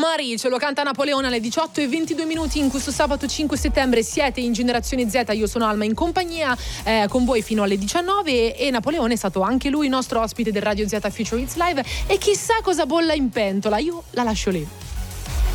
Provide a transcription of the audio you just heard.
Marie, ce lo canta Napoleone alle 18:22 in questo sabato 5 settembre. Siete in Generazione Z, io sono Alma in compagnia con voi fino alle 19 e Napoleone è stato anche lui nostro ospite del Radio Z Future Hits Live e chissà cosa bolla in pentola, io la lascio lì.